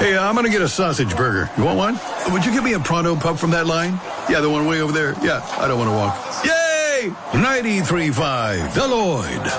Hey, I'm going to get a sausage burger. You want one? Would you give me a pronto pup from that line? Yeah, the one way over there. Yeah, I don't want to walk. Yay! 93.5, The Lloyd.